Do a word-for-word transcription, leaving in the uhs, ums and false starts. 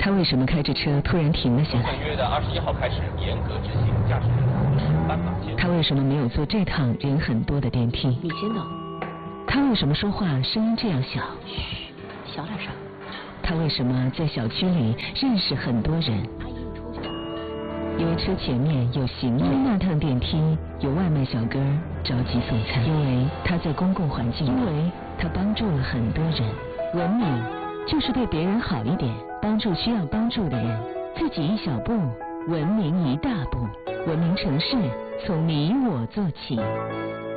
他为什么开着车突然停了下来？ 本月的二十一号开始严格执行驾驶人斑马线。 他为什么没有坐这趟人很多的电梯？ 你先走。 他为什么说话声音这样小？ 嘘，小点声。 他为什么在小区里认识很多人？ 阿姨，你出去吧。 因为车前面有行人，因为那趟电梯有外卖小哥着急送餐，因为他在公共环境，因为他帮助了很多人。文明就是对别人好一点，帮助需要帮助的人，自己一小步，文明一大步。文明城市从你我做起。